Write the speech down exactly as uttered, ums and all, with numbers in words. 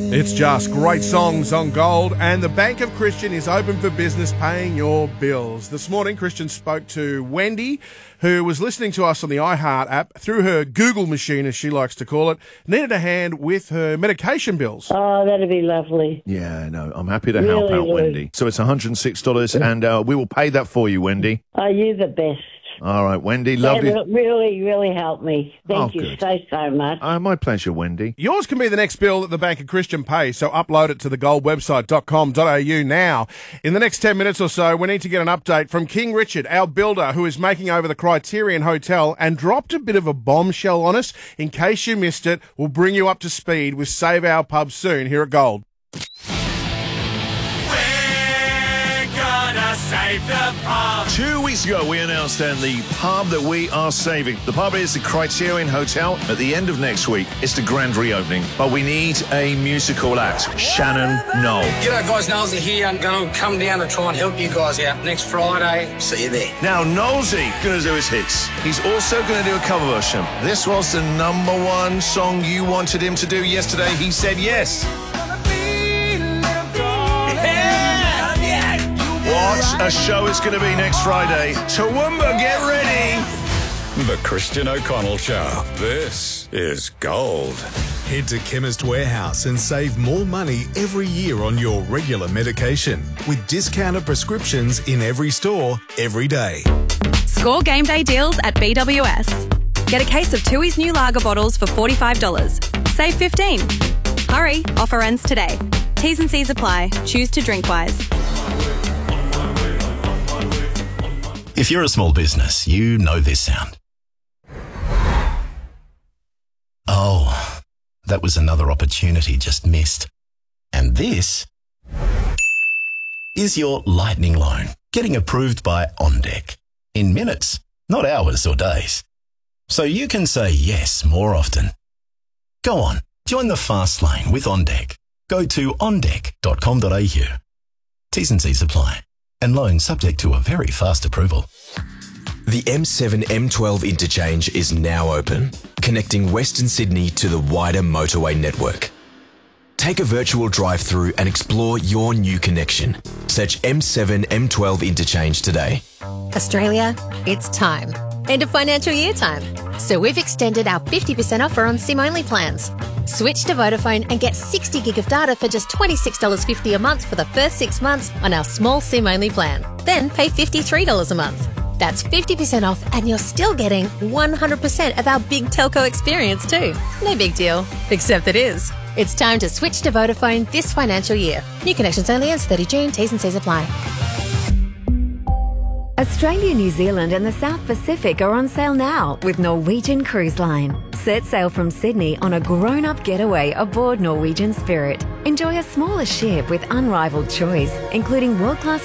It's just great songs on Gold, and the Bank of Christian is open for business paying your bills. This morning, Christian spoke to Wendy, who was listening to us on the iHeart app through her Google machine, as she likes to call it, needed a hand with her medication bills. Oh, that'd be lovely. Yeah, no, I'm happy to Really help out, would. Wendy. So it's one hundred six dollars, and uh, we will pay that for you, Wendy. Oh, you're the best. All right, Wendy, That lovely. will really, really helped me. Thank Oh, you good. so, so much. Uh, my pleasure, Wendy. Yours can be the next bill that the Bank of Christian pays, so upload it to the gold website dot com dot a u now. In the next ten minutes or so, we need to get an update from King Richard, our builder, who is making over the Criterion Hotel and dropped a bit of a bombshell on us. In case you missed it, we'll bring you up to speed with Save Our Pub soon here at Gold. Save the pub. Two weeks ago, we announced then the pub that we are saving. The pub is the Criterion Hotel. At the end of next week, it's the grand reopening. But we need a musical act. Shannon Knoll. G'day guys, Knowlesy here. I'm going to come down to try and help you guys out next Friday. See you there. Now, Knowlesy going to do his hits. He's also going to do a cover version. This was the number one song you wanted him to do yesterday. He said yes. What a show it's going to be next Friday. Toowoomba, get ready. The Christian O'Connell Show. This is Gold. Head to Chemist Warehouse and save more money every year on your regular medication with discounted prescriptions in every store, every day. Score game day deals at B W S. Get a case of Tooheys new lager bottles for forty-five dollars. Save fifteen dollars. Hurry, offer ends today. T's and C's apply. Choose to drink wise. If you're a small business, you know this sound. Oh, that was another opportunity just missed. And this is your Lightning loan, getting approved by OnDeck. In minutes, not hours or days. So you can say yes more often. Go on, join the fast lane with OnDeck. Go to on deck dot com dot a u. T's and C's apply. And loan subject to a very fast approval. The M seven M twelve interchange is now open, connecting Western Sydney to the wider motorway network. Take a virtual drive-through and explore your new connection. Search M seven M twelve interchange today. Australia, it's time. End of financial year time. So we've extended our fifty percent offer on SIM-only plans. Switch to Vodafone and get sixty gig of data for just twenty-six dollars fifty a month for the first six months on our small SIM-only plan. Then pay fifty-three dollars a month. That's fifty percent off and you're still getting one hundred percent of our big telco experience too. No big deal, except it is. It's time to switch to Vodafone this financial year. New connections only ends thirtieth of June. T's and C's apply. Australia, New Zealand and the South Pacific are on sale now with Norwegian Cruise Line. Set sail from Sydney on a grown-up getaway aboard Norwegian Spirit. Enjoy a smaller ship with unrivaled choice, including world-class